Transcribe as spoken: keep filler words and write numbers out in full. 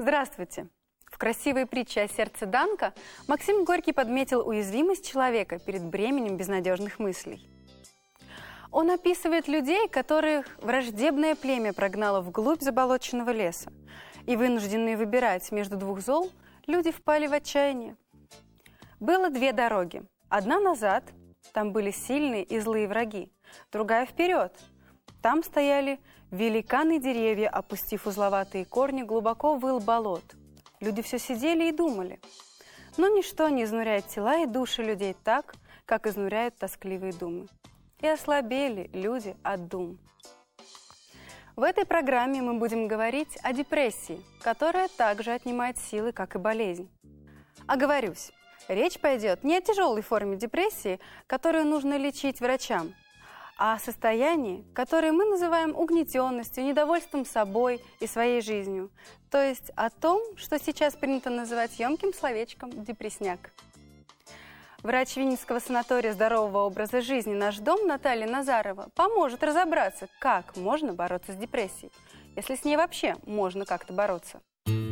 Здравствуйте! В красивой притче о сердце Данка Максим Горький подметил уязвимость человека перед бременем безнадежных мыслей. Он описывает людей, которых враждебное племя прогнало вглубь заболоченного леса, и вынужденные выбирать между двух зол, люди впали в отчаяние. Было две дороги. Одна назад, там были сильные и злые враги, другая вперед. Там стояли великаны деревья, опустив узловатые корни глубоко в ил болот. Люди все сидели и думали. Но ничто не изнуряет тела и души людей так, как изнуряют тоскливые думы. И ослабели люди от дум. В этой программе мы будем говорить о депрессии, которая также отнимает силы, как и болезнь. Оговорюсь, речь пойдет не о тяжелой форме депрессии, которую нужно лечить врачам, а о состоянии, которое мы называем угнетенностью, недовольством собой и своей жизнью. То есть о том, что сейчас принято называть емким словечком «депрессняк». Врач Винницкого санатория здорового образа жизни «Наш дом» Наталья Назарова поможет разобраться, как можно бороться с депрессией, если с ней вообще можно как-то бороться.